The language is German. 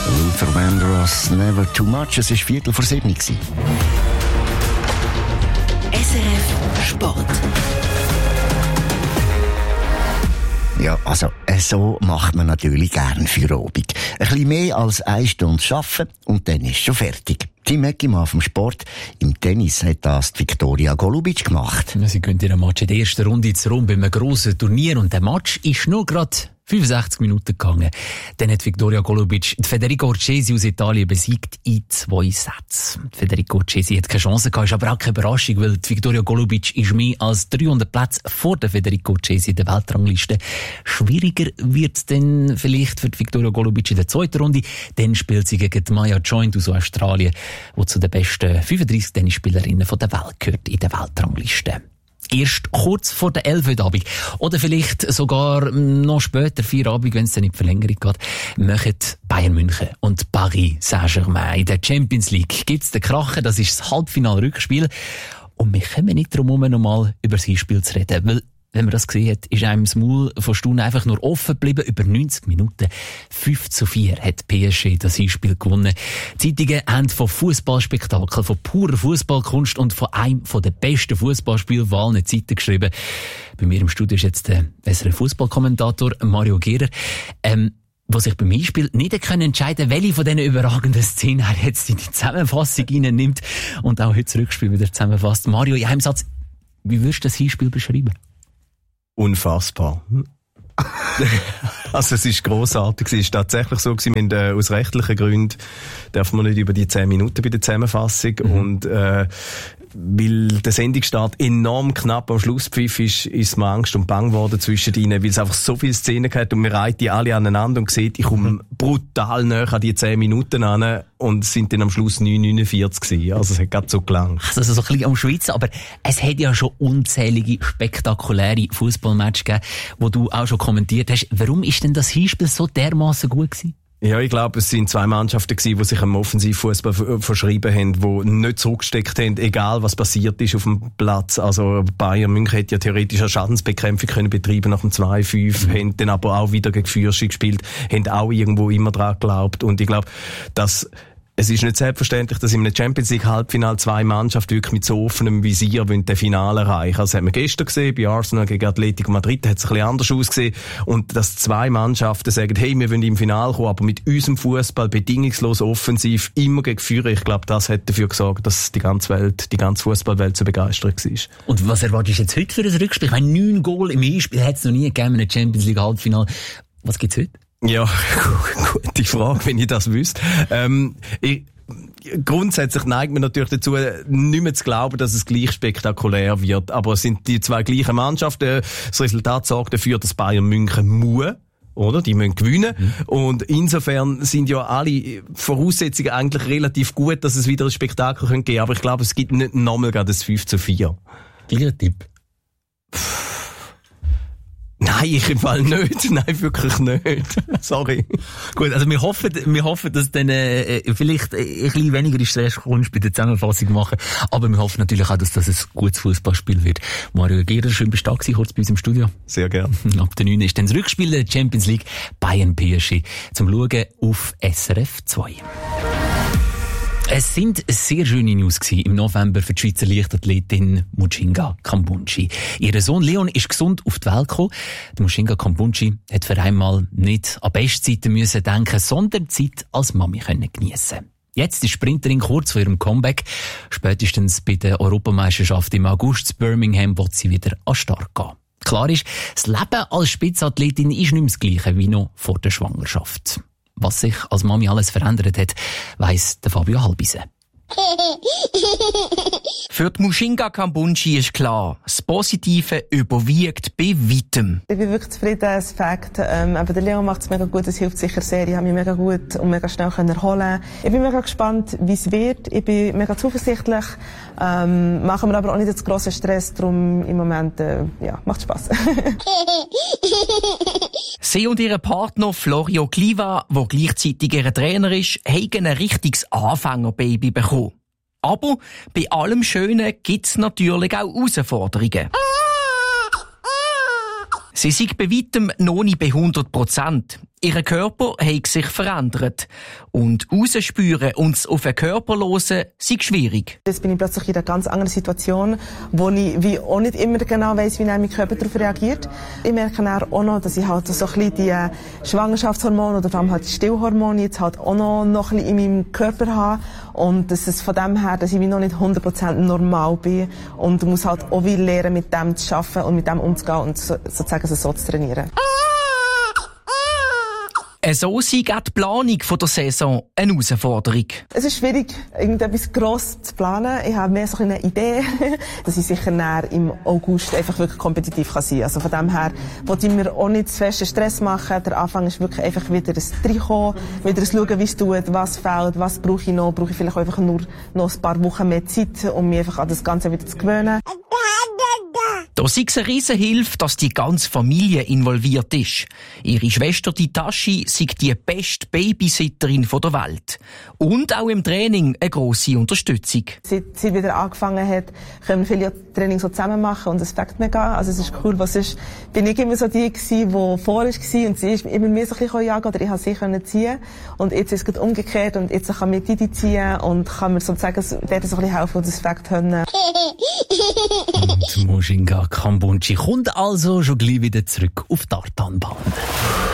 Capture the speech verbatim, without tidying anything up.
Luther Vandross, Never Too Much. Es war Viertel vor sieben. S R F Sport. Ja, also, so macht man natürlich gern Feierabend. Ein bisschen mehr als eine Stunde arbeiten und dann ist schon fertig. Team Eckimann vom Sport. Im Tennis hat das die Viktoria Golubic gemacht. Sie gehen in einem Match in der ersten Runde ins Rum bei einem grossen Turnier und der Match ist nur gerade fünfundsechzig Minuten gegangen. Dann hat Viktoria Golubic Federico Urcesi aus Italien besiegt in zwei Sätzen. Federico Urcesi hat keine Chance gehabt, ist aber auch keine Überraschung, weil Viktoria Golubic ist mehr als dreihundert Plätze vor der Federico Urcesi in der Weltrangliste. Schwieriger wird es dann vielleicht für die Viktoria Golubic in der zweiten Runde. Dann spielt sie gegen die Maya Joint aus Australien, die zu den besten fünfunddreissig Tennisspielerinnen der Welt gehört in der Weltrangliste. Erst kurz vor der elf heute Abend. Oder vielleicht sogar noch später, vier Abend, wenn es dann in die Verlängerung geht, machen Bayern München und Paris Saint-Germain in der Champions League. Gibt's den Krachen, das ist das Halbfinal-Rückspiel. Und wir kommen nicht darum herum, noch mal über das Hinspiel zu reden, weil, wenn man das gesehen hat, ist einem das Maul von Stunden einfach nur offen geblieben. Über neunzig Minuten. fünf zu vier hat P S G das Hinspiel gewonnen. Die Zeitungen haben von Fußballspektakel, von purer Fußballkunst und von einem der besten Fußballspiele von allen Zeiten geschrieben. Bei mir im Studio ist jetzt der bessere Fußballkommentator Mario Gehrer. Ähm, wo sich beim Hinspiel nicht können entscheiden, welche von diesen überragenden Szenen er jetzt in die Zusammenfassung reinnimmt und auch heute das Rückspiel wieder zusammenfasst. Mario, in einem Satz, wie würdest du das Hinspiel beschreiben? Unfassbar. Also es ist grossartig. Es ist tatsächlich so gewesen, wir haben, äh, aus rechtlichen Gründen darf man nicht über die zehn Minuten bei der Zusammenfassung mhm. und äh, weil der Sendungsstart enorm knapp am Schlusspfiff ist, ist mir Angst und Bang geworden zwischen ihnen, weil es einfach so viele Szenen gab und wir reiten die alle aneinander und sieht, ich komme mhm. brutal näher an die zehn Minuten an und es sind dann am Schluss neun neunundvierzig gewesen. Also es hat gerade so gelangt. Also so ein bisschen am Schwitzen, aber es hat ja schon unzählige spektakuläre Fußballmatches gegeben, wo du auch schon kommentiert hast. Warum ist denn das Hinspiel so dermaßen gut gewesen? Ja, ich glaube, es sind zwei Mannschaften gewesen, die sich am Offensivfußball verschrieben haben, die nicht zurückgesteckt haben, egal was passiert ist auf dem Platz. Also Bayern München hätte ja theoretisch eine Schadensbekämpfung können betreiben nach dem zwei fünf, mhm. haben dann aber auch wieder gegen Fürchi gespielt, haben auch irgendwo immer dran geglaubt. Und ich glaube, dass es ist nicht selbstverständlich, dass in einem Champions League Halbfinale zwei Mannschaften wirklich mit so offenem Visier den Finale erreichen. Also, das haben wir gestern gesehen, bei Arsenal gegen Atletico Madrid hat es ein bisschen anders ausgesehen. Und dass zwei Mannschaften sagen, hey, wir wollen im Finale kommen, aber mit unserem Fußball bedingungslos offensiv, immer gegen Führer. Ich glaube, das hat dafür gesorgt, dass die ganze Welt, die ganze Fußballwelt so begeistert war. Und was erwartest du jetzt heute für ein Rückspiel? Ich meine, neun Goal im Hinspiel hat es noch nie gegeben in einem Champions League Halbfinale. Was gibt's heute? Ja, gute Frage, wenn ich das wüsste. Ähm, ich, grundsätzlich neigt man natürlich dazu, nicht mehr zu glauben, dass es gleich spektakulär wird. Aber es sind die zwei gleichen Mannschaften. Das Resultat sorgt dafür, dass Bayern München muss. Oder? Die müssen gewinnen. Mhm. Und insofern sind ja alle Voraussetzungen eigentlich relativ gut, dass es wieder ein Spektakel geben könnte. Aber ich glaube, es gibt nicht nochmal gerade das fünf zu vier. Gleicher Tipp. Nein, ich im Fall nicht. Nein, wirklich nicht. Sorry. Gut, also wir hoffen, wir hoffen, dass dann äh, vielleicht ein bisschen weniger Stress kommst bei der Zusammenfassung machen. Aber wir hoffen natürlich auch, dass das ein gutes Fußballspiel wird. Mario Gehrer, schön bist du da gewesen, kurz bei uns im Studio. Sehr gern. Ab der neun ist dann das Rückspiel der Champions League Bayern P S G zum Schauen auf S R F zwei. Es sind sehr schöne News gewesen im November für die Schweizer Leichtathletin Muchinga Kambunchi. Ihr Sohn Leon ist gesund auf die Welt gekommen. Die Muchinga Kambunchi hat für einmal nicht an Bestzeiten müssen denken, sondern Zeit als Mami können geniessen. Jetzt ist Sprinterin kurz vor ihrem Comeback. Spätestens bei der Europameisterschaft im August in Birmingham wird sie wieder an den Start gehen. Klar ist, das Leben als Spitzathletin ist nicht mehr das Gleiche wie noch vor der Schwangerschaft. Was sich als Mami alles verändert hat, weiss der Fabio Halbise. Für die Muchinga Kambunchi ist klar, das Positive überwiegt bei weitem. Ich bin wirklich zufrieden, das Fakt. Ähm, aber der Leon macht es mega gut, es hilft sicher sehr. Ich habe mich mega gut und mega schnell erholen. Ich bin mega gespannt, wie es wird. Ich bin mega zuversichtlich. Ähm, machen wir aber auch nicht jetzt grossen Stress, darum im Moment, äh, ja, macht Spass. Sie und ihr Partner Florio Kliva, der gleichzeitig ihr Trainer ist, haben ein richtiges Anfängerbaby bekommen. Aber bei allem Schönen gibt's natürlich auch Herausforderungen. Sie sind bei weitem noch nicht bei hundert Prozent. Ihr Körper hat sich verändert. Und rausspüren und es auf den Körper hören, sei schwierig. Jetzt bin ich plötzlich in einer ganz anderen Situation, wo ich wie auch nicht immer genau weiss, wie mein Körper darauf reagiert. Ich merke dann auch noch, dass ich halt so ein bisschen die Schwangerschaftshormone oder vor allem halt die Stillhormone jetzt halt auch noch, noch ein bisschen in meinem Körper habe. Und dass es von dem her, dass ich noch nicht hundert Prozent normal bin. Und ich muss halt auch wieder lernen, mit dem zu arbeiten und mit dem umzugehen und so, sozusagen so zu trainieren. So sei auch die Planung der Saison eine Herausforderung. Es ist schwierig, irgendetwas gross zu planen. Ich habe mehr so eine Idee, dass ich sicher näher im August einfach wirklich kompetitiv sein kann. Also von dem her wollte ich mir auch nicht zu festen Stress machen. Der Anfang ist wirklich einfach wieder ein Reinkommen, wieder ein Schauen, wie es tut, was fehlt, was brauche ich noch. Brauche ich vielleicht auch einfach nur noch ein paar Wochen mehr Zeit, um mich einfach an das Ganze wieder zu gewöhnen. Da sei es eine Riesenhilfe, dass die ganze Familie involviert ist. Ihre Schwester, die Tashi, sei die beste Babysitterin der Welt. Und auch im Training eine grosse Unterstützung. Seit sie wieder angefangen hat, können wir viele Trainings so zusammen machen und es fängt mega. Also es ist cool, was ist, bin ich immer so die gewesen, die vor ist gewesen und sie ist immer mir so ein bisschen jagen oder ich habe sie können ziehen. Und jetzt ist es umgekehrt und jetzt kann mir die ziehen und kann mir sozusagen dort so ein bisschen helfen und das Fakt können. Und Mushinga Kambunchi kommt also schon gleich wieder zurück auf die Tartanbahn.